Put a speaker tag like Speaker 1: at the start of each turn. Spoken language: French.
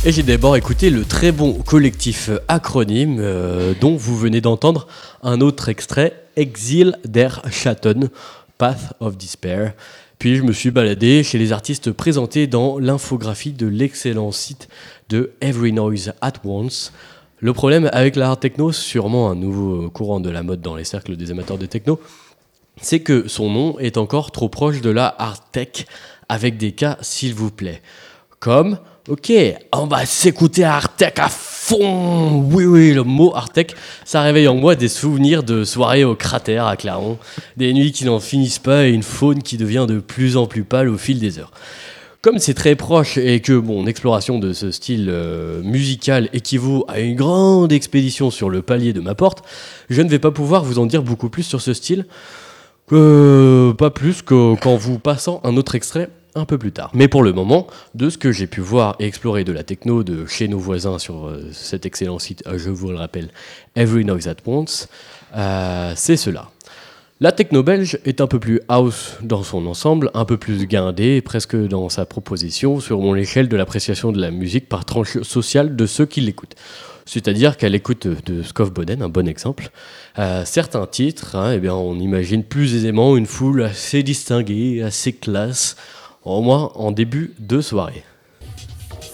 Speaker 1: Et j'ai d'abord écouté le très bon collectif Acronyme, dont vous venez d'entendre un autre extrait, Exil der Schatten, Path of Despair. Puis je me suis baladé chez les artistes présentés dans l'infographie de l'excellent site de Every Noise at Once. Le problème avec la hard techno, sûrement un nouveau courant de la mode dans les cercles des amateurs de techno, c'est que son nom est encore trop proche de la hard tech, avec des cas s'il vous plaît. Comme, ok, on va s'écouter hard tech à fond. Oui, le mot hard tech, ça réveille en moi des souvenirs de soirées au cratère à Clermont, des nuits qui n'en finissent pas et une faune qui devient de plus en plus pâle au fil des heures. Comme c'est très proche et que mon exploration de ce style musical équivaut à une grande expédition sur le palier de ma porte, je ne vais pas pouvoir vous en dire beaucoup plus sur ce style, pas plus qu'en vous passant un autre extrait un peu plus tard. Mais pour le moment, de ce que j'ai pu voir et explorer de la techno de chez nos voisins sur cet excellent site, je vous le rappelle, Every Noise at Once, c'est cela. La techno belge est un peu plus house dans son ensemble, un peu plus guindée, presque dans sa proposition, sur mon échelle de l'appréciation de la musique par tranche sociale de ceux qui l'écoutent. C'est-à-dire qu'à l'écoute de Scoff Boden, un bon exemple, certains titres, eh bien, on imagine plus aisément une foule assez distinguée, assez classe, au moins en début de soirée.